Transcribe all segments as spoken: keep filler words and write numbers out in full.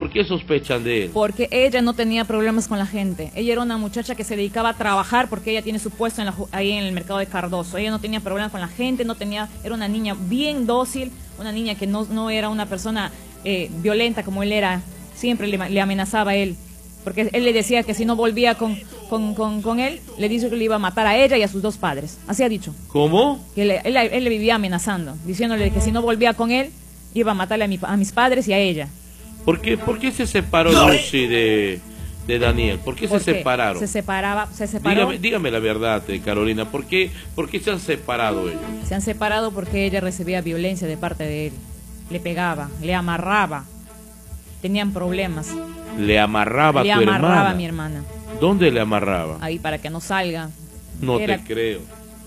¿Por qué sospechan de él? Porque ella no tenía problemas con la gente. Ella era una muchacha que se dedicaba a trabajar porque ella tiene su puesto en la, ahí en el mercado de Cardoso. Ella no tenía problemas con la gente, no tenía, era una niña bien dócil, una niña que no, no era una persona eh, violenta como él era. Siempre le, le amenazaba a él. Porque él le decía que si no volvía con, con, con, con él, le dijo que le iba a matar a ella y a sus dos padres. Así ha dicho. ¿Cómo? Que le, él, él le vivía amenazando, diciéndole que si no volvía con él, iba a matarle a, mi, a mis padres y a ella. ¿Por qué, por qué se separó Lucy de, de Daniel? ¿Por qué se separaron? Se separaba, se separó. Dígame, dígame la verdad, eh, Carolina, ¿por qué, ¿por qué se han separado ellos? Se han separado porque ella recibía violencia de parte de él. Le pegaba, le amarraba. Tenían problemas. Le amarraba le a tu hermana. Le amarraba a mi hermana. ¿Dónde le amarraba? Ahí para que no salga. No Era... te creo.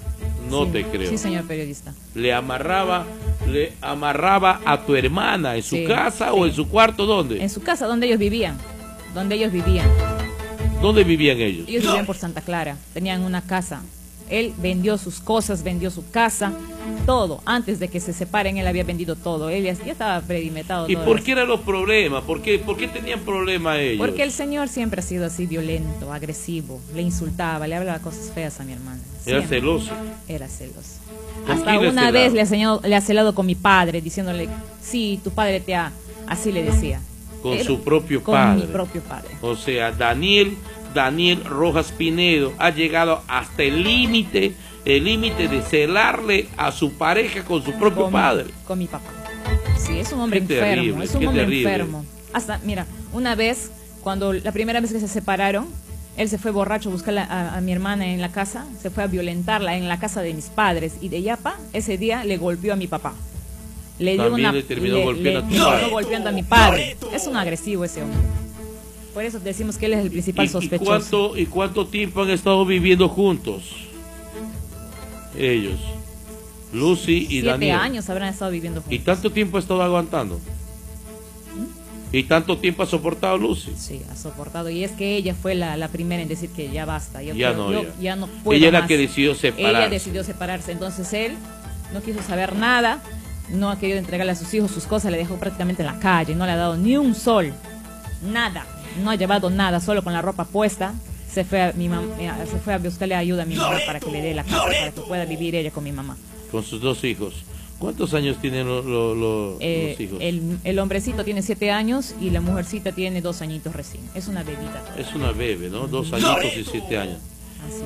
No sí, te creo. Sí, señor periodista. Le amarraba, le amarraba a tu hermana en su sí, casa sí. o en su cuarto, ¿dónde? En su casa, donde ellos vivían. Donde ellos vivían. ¿Dónde vivían ellos? Ellos vivían por Santa Clara. Tenían una casa. Él vendió sus cosas, vendió su casa, todo. Antes de que se separen, él había vendido todo. Él ya, ya estaba predimetado. ¿Y todo por eso. qué eran los problemas? ¿Por qué, ¿Por qué tenían problemas ellos? Porque el señor siempre ha sido así violento, agresivo. Le insultaba, le hablaba cosas feas a mi hermana. Siempre. Era celoso. Era celoso. ¿Con Hasta quién una le vez le ha, señalado, le ha celado con mi padre, diciéndole, sí, tu padre te ha... Así le decía. Con Era, su propio con padre. Con mi propio padre. O sea, Daniel, Daniel Rojas Pinedo ha llegado hasta el límite, el límite de celarle a su pareja con su propio con padre. Mi, con mi papá. Sí, es un hombre Qué enfermo, terrible, es un qué hombre terrible. enfermo. Hasta, mira, una vez, cuando la primera vez que se separaron, él se fue borracho a buscar a, a mi hermana en la casa, se fue a violentarla en la casa de mis padres, y de Yapa, ese día le golpeó a mi papá. Le dio También una, le terminó le, golpeando le, a tu no, padre. no, golpeando a mi padre. Es un agresivo ese hombre. Por eso decimos que él es el principal ¿Y, sospechoso. ¿y cuánto, ¿Y cuánto tiempo han estado viviendo juntos? Ellos, Lucy y Siete Daniel. años habrán estado viviendo juntos. ¿Y tanto tiempo ha estado aguantando? ¿Mm? ¿Y tanto tiempo ha soportado Lucy? Sí, ha soportado. Y es que ella fue la, la primera en decir que ya basta. Yo ya creo, no, yo, ya. ya no puedo Ella era la más. que decidió separarse. Ella decidió separarse. Entonces él no quiso saber nada, no ha querido entregarle a sus hijos sus cosas, le dejó prácticamente en la calle, no le ha dado ni un sol, nada, no ha llevado nada, solo con la ropa puesta. Se fue a, mi mam se fue a buscarle ayuda a mi mamá para que le dé la casa, para que pueda vivir ella con mi mamá. Con sus dos hijos. ¿Cuántos años tienen lo, lo, lo, eh, los hijos? El, el hombrecito tiene siete años y la mujercita tiene dos añitos recién. Es una bebita. Es una bebé, ¿no? Dos añitos y siete años. Así es.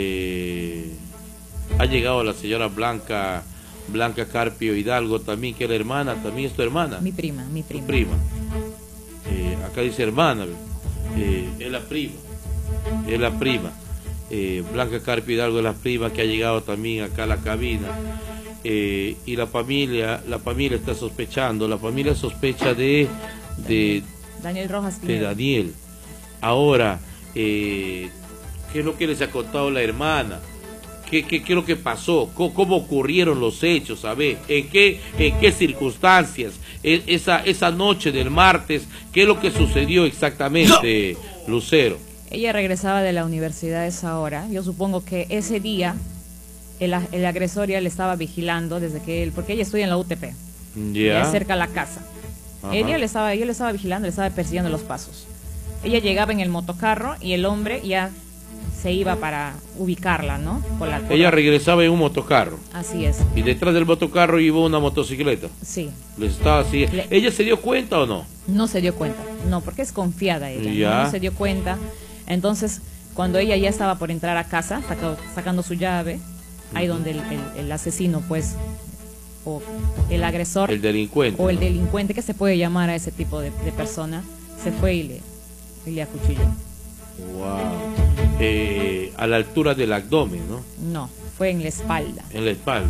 Eh, ha llegado la señora Blanca Blanca Carpio Hidalgo también, que es la hermana, también es tu hermana. Mi prima, mi prima. Tu prima. Eh, acá dice hermana, eh, es la prima, es la prima. Eh, Blanca Carpio Hidalgo es la prima que ha llegado también acá a la cabina. Eh, y la familia, la familia está sospechando, la familia sospecha de, de Daniel Rojas de Pinedo. Daniel. Ahora, eh, ¿qué es lo que les ha contado la hermana? ¿Qué, qué, qué es lo que pasó? ¿Cómo, cómo ocurrieron los hechos? A ver, ¿en qué, en qué circunstancias? E, esa, esa noche del martes, ¿qué es lo que sucedió exactamente, Lucero? Ella regresaba de la universidad a esa hora. Yo supongo que ese día el, el agresor ya le estaba vigilando desde que él, porque ella estudia en la U T P, Ya. cerca a la casa. Ajá. Ella le estaba, yo le estaba vigilando, le estaba persiguiendo los pasos. Ella llegaba en el motocarro y el hombre ya se iba para ubicarla, ¿no? Con la, con Ella la... regresaba en un motocarro. Así es. Y detrás del motocarro iba una motocicleta. Sí. Les estaba así. Le... ¿Ella se dio cuenta o no? No se dio cuenta. No, porque es confiada ella. Ya. ¿no? No se dio cuenta. Entonces, cuando ella ya estaba por entrar a casa, sacó, sacando su llave, uh-huh. ahí donde el, el, el asesino, pues, o el agresor, el delincuente, o el ¿no? delincuente, que se puede llamar a ese tipo de, de persona, se fue y le, y le acuchilló. Wow. Eh, a la altura del abdomen, ¿no? No, fue en la espalda. En la espalda.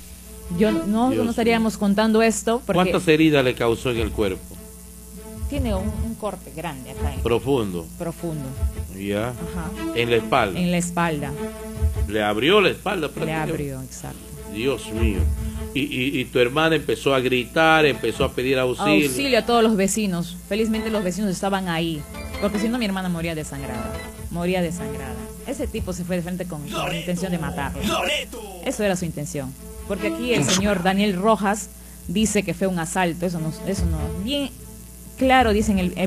Yo no, no estaríamos mío. contando esto porque... ¿Cuántas heridas le causó en el cuerpo? Tiene un, un corte grande acá. En, profundo. Profundo. Ya. Ajá. En la espalda. En la espalda. Le abrió la espalda. Le abrió, exacto. Dios mío. Y, y, y tu hermana empezó a gritar, empezó a pedir auxilio. Auxilio a todos los vecinos. Felizmente los vecinos estaban ahí. Porque si no, mi hermana moría desangrada. Moría desangrada. Ese tipo se fue de frente con, con la intención de matarla. Eso era su intención. Porque aquí el señor Daniel Rojas dice que fue un asalto. Eso no, eso no. Bien claro, dicen el